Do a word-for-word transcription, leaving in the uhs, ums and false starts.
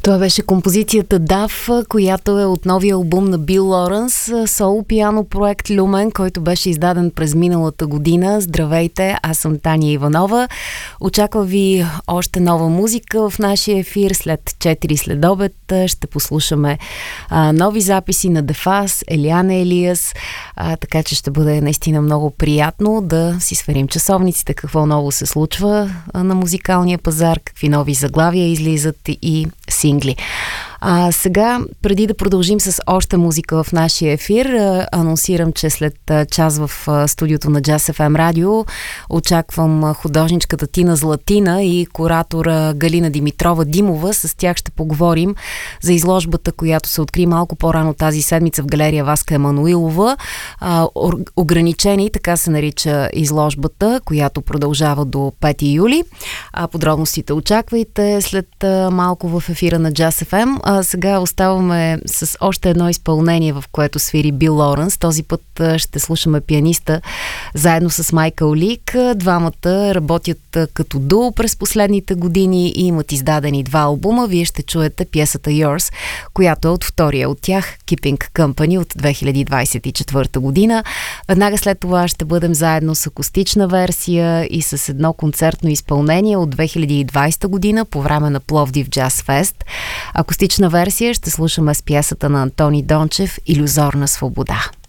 Това беше композицията Дав, която е от новия албум на Бил Лоренс, соло пиано проект Люмен, който беше издаден през миналата година. Здравейте, аз съм Таня Иванова. Очаква ви още нова музика в нашия ефир. След четири следобед ще послушаме а, нови записи на Дефас, Елиана Елиас, а, така че ще бъде наистина много приятно да си сверим часовниците, какво ново се случва а, на музикалния пазар, какви нови заглавия излизат и сингли. А сега, преди да продължим с още музика в нашия ефир, анонсирам, че след час в студиото на Джаз Еф Ем Радио очаквам художничката Тина Златина и куратора Галина Димитрова Димова. С тях ще поговорим за изложбата, която се откри малко по-рано тази седмица в галерия Васка Емануилова. А, ограничени, така се нарича изложбата, която продължава до пети юли. А подробностите очаквайте след малко в ефира на Джаз Еф Ем. А сега оставаме с още едно изпълнение, в което свири Бил Лоренс. Този път ще слушаме пианиста заедно с Майкъл Лик. Двамата работят като дуо през последните години и имат издадени два албума. Вие ще чуете пиесата Yours, която е от втория от тях, Keeping Company от две хиляди двадесет и четвърта година. Веднага след това ще бъдем заедно с акустична версия и с едно концертно изпълнение от две хиляди и двадесета година по време на Пловдив Джаз Фест. Акустична версия ще слушаме с пиесата на Антони Дончев «Илюзорна свобода».